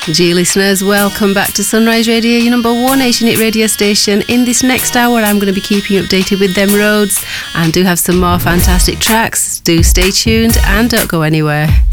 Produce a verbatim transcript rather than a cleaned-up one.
Dear listeners, welcome back to Sunrise Radio, your number one Asian hit radio station. In this next hour, I'm going to be keeping you updated with them roads and do have some more fantastic tracks. Do stay tuned and don't go anywhere.